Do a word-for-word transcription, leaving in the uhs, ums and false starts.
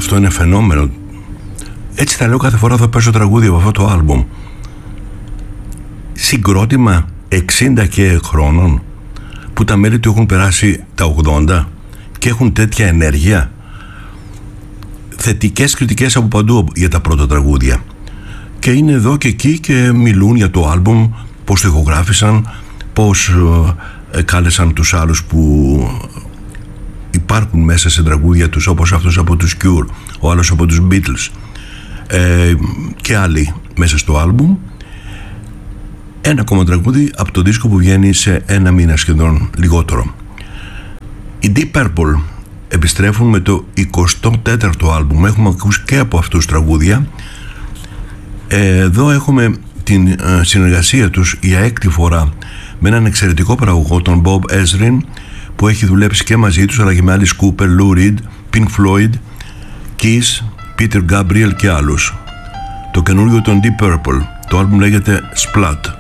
Αυτό είναι φαινόμενο. Έτσι θα λέω κάθε φορά θα παίζω τραγούδια από αυτό το άλμπουμ. Συγκρότημα εξήντα και χρόνων που τα μέλη του έχουν περάσει τα ογδόντα και έχουν τέτοια ενέργεια. Θετικές κριτικές από παντού για τα πρώτα τραγούδια. Και είναι εδώ και εκεί και μιλούν για το άλμπουμ, πώς το ηχογράφησαν, πώς ε, κάλεσαν τους άλλους που υπάρχουν μέσα σε τραγούδια τους, όπως αυτός από τους Cure, ο άλλος από τους Beatles ε, και άλλοι μέσα στο άλμπουμ. Ένα ακόμα τραγούδι από το δίσκο που βγαίνει σε ένα μήνα σχεδόν λιγότερο. Οι Deep Purple επιστρέφουν με το εικοστό τέταρτο άλμπουμ. Έχουμε ακούσει και από αυτούς τραγούδια. Εδώ έχουμε την συνεργασία τους για έκτη φορά με έναν εξαιρετικό παραγωγό, τον Bob Ezrin, που έχει δουλέψει και μαζί τους αλλά και με Alice Cooper, Lou Reed, Pink Floyd, Kiss, Peter Gabriel και άλλους. Το καινούργιο των Deep Purple, το άλμπουμ λέγεται Splat.